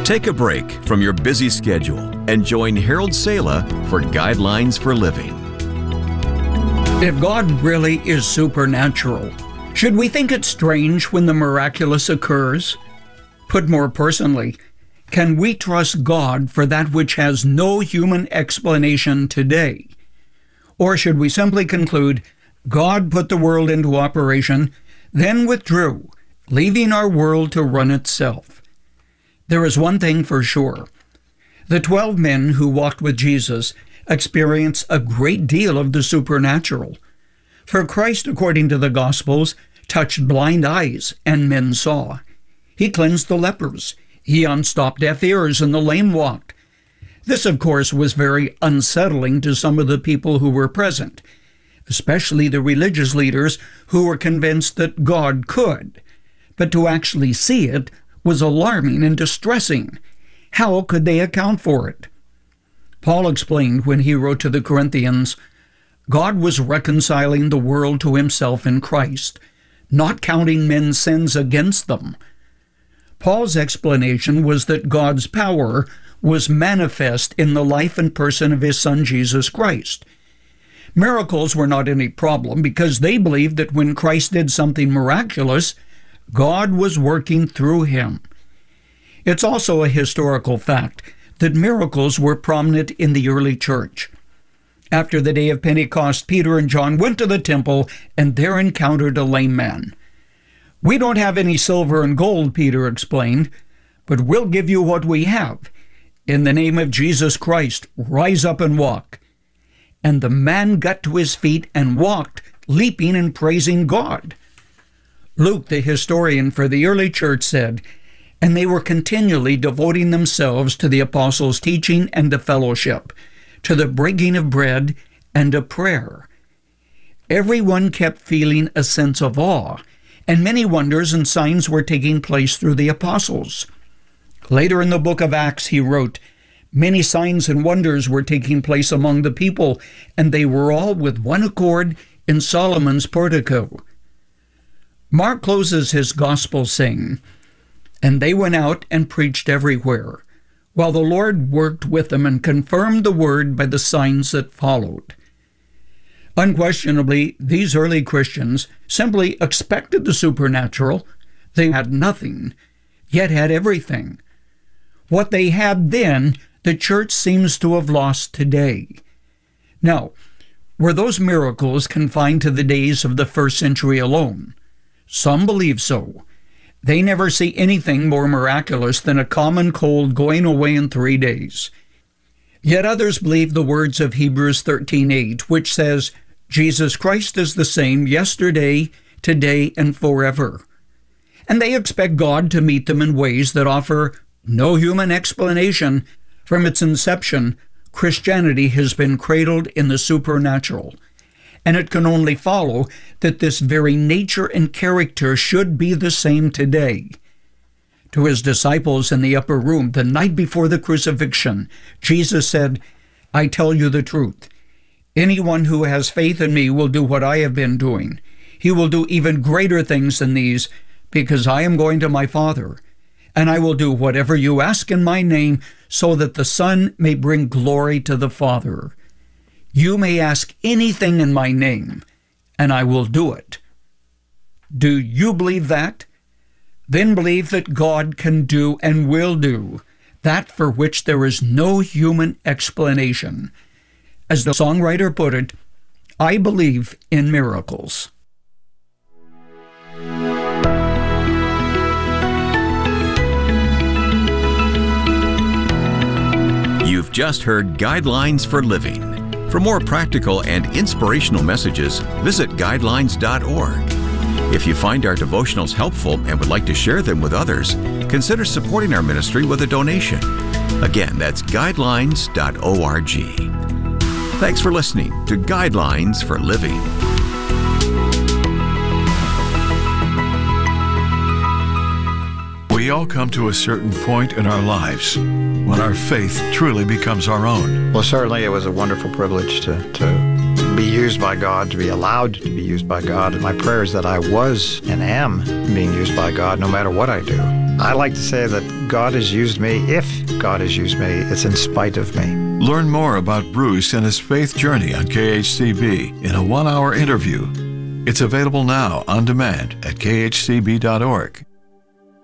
Take a break from your busy schedule and join Harold Sala for Guidelines for Living. If God really is supernatural, should we think it strange when the miraculous occurs? Put more personally, can we trust God for that which has no human explanation today? Or should we simply conclude God put the world into operation, then withdrew, leaving our world to run itself? There is one thing for sure. The 12 men who walked with Jesus experienced a great deal of the supernatural. For Christ, according to the Gospels, touched blind eyes, and men saw. He cleansed the lepers. He unstopped deaf ears, and the lame walked. This, of course, was very unsettling to some of the people who were present, especially the religious leaders who were convinced that God could. But to actually see it was alarming and distressing. How could they account for it? Paul explained when he wrote to the Corinthians, God was reconciling the world to himself in Christ, not counting men's sins against them. Paul's explanation was that God's power was manifest in the life and person of his Son, Jesus Christ. Miracles were not any problem because they believed that when Christ did something miraculous, God was working through him. It's also a historical fact that miracles were prominent in the early church. After the day of Pentecost, Peter and John went to the temple and there encountered a lame man. We don't have any silver and gold, Peter explained, but we'll give you what we have. In the name of Jesus Christ, rise up and walk. And the man got to his feet and walked, leaping and praising God. Luke, the historian for the early church, said, and they were continually devoting themselves to the apostles' teaching and to fellowship, to the breaking of bread and to prayer. Everyone kept feeling a sense of awe, and many wonders and signs were taking place through the apostles. Later in the book of Acts, he wrote, many signs and wonders were taking place among the people, and they were all with one accord in Solomon's portico. Mark closes his gospel saying, and they went out and preached everywhere, while the Lord worked with them and confirmed the word by the signs that followed. Unquestionably, these early Christians simply expected the supernatural. They had nothing, yet had everything. What they had then, the church seems to have lost today. Now, were those miracles confined to the days of the first century alone? Some believe so. They never see anything more miraculous than a common cold going away in 3 days. Yet others believe the words of Hebrews 13:8, which says, Jesus Christ is the same yesterday, today, and forever. And they expect God to meet them in ways that offer no human explanation. From its inception, Christianity has been cradled in the supernatural, and it can only follow that this very nature and character should be the same today. To his disciples in the upper room the night before the crucifixion, Jesus said, I tell you the truth. Anyone who has faith in me will do what I have been doing. He will do even greater things than these, because I am going to my Father. And I will do whatever you ask in my name, so that the Son may bring glory to the Father. You may ask anything in my name, and I will do it. Do you believe that? Then believe that God can do and will do that for which there is no human explanation. As the songwriter put it, I believe in miracles. You've just heard Guidelines for Living. For more practical and inspirational messages, visit guidelines.org. If you find our devotionals helpful and would like to share them with others, consider supporting our ministry with a donation. Again, that's guidelines.org. Thanks for listening to Guidelines for Living. We all come to a certain point in our lives when our faith truly becomes our own. Well, certainly it was a wonderful privilege to be used by God, to be allowed to be used by God. And my prayer is that I was and am being used by God no matter what I do. I like to say that God has used me. If God has used me, it's in spite of me. Learn more about Bruce and his faith journey on KHCB in a 1-hour interview. It's available now on demand at khcb.org.